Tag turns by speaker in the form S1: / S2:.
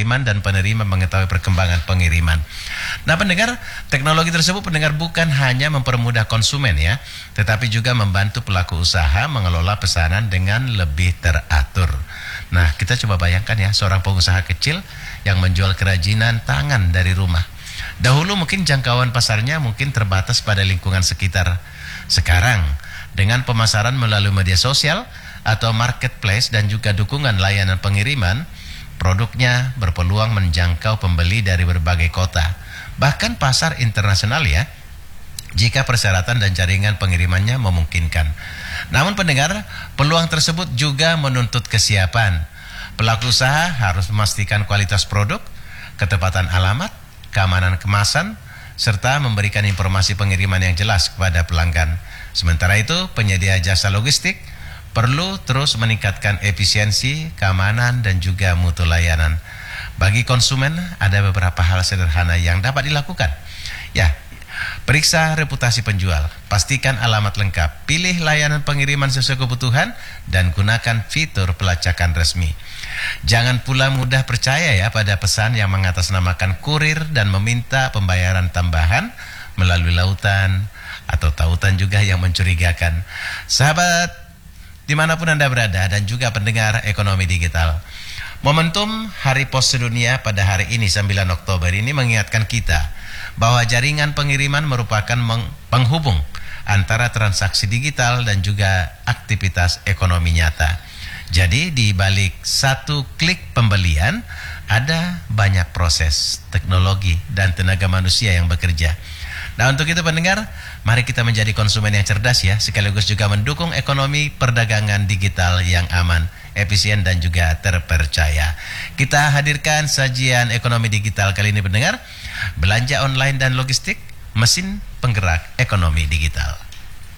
S1: pengiriman dan penerima mengetahui perkembangan pengiriman. Nah pendengar, teknologi tersebut pendengar bukan hanya mempermudah konsumen ya, tetapi juga membantu pelaku usaha mengelola pesanan dengan lebih teratur. Nah kita coba bayangkan ya, seorang pengusaha kecil yang menjual kerajinan tangan dari rumah. Dahulu mungkin jangkauan pasarnya mungkin terbatas pada lingkungan sekitar. Sekarang dengan pemasaran melalui media sosial atau marketplace dan juga dukungan layanan pengiriman, produknya berpeluang menjangkau pembeli dari berbagai kota, bahkan pasar internasional ya, jika persyaratan dan jaringan pengirimannya memungkinkan. Namun pendengar, peluang tersebut juga menuntut kesiapan. Pelaku usaha harus memastikan kualitas produk, ketepatan alamat, keamanan kemasan, serta memberikan informasi pengiriman yang jelas kepada pelanggan. Sementara itu, penyedia jasa logistik perlu terus meningkatkan efisiensi, keamanan, dan juga mutu layanan. Bagi konsumen, ada beberapa hal sederhana yang dapat dilakukan. Ya, periksa reputasi penjual, pastikan alamat lengkap, pilih layanan pengiriman sesuai kebutuhan, dan gunakan fitur pelacakan resmi. Jangan pula mudah percaya ya pada pesan yang mengatasnamakan kurir dan meminta pembayaran tambahan melalui lautan atau tautan juga yang mencurigakan. Sahabat, dimanapun Anda berada dan juga pendengar ekonomi digital, momentum Hari Pos Sedunia pada hari ini 9 Oktober ini mengingatkan kita bahwa jaringan pengiriman merupakan penghubung antara transaksi digital dan juga aktivitas ekonomi nyata. Jadi di balik satu klik pembelian ada banyak proses, teknologi, dan tenaga manusia yang bekerja. Nah untuk itu pendengar, mari kita menjadi konsumen yang cerdas ya, sekaligus juga mendukung ekonomi perdagangan digital yang aman, efisien, dan juga terpercaya. Kita hadirkan sajian ekonomi digital kali ini pendengar, belanja online dan logistik, mesin penggerak ekonomi digital.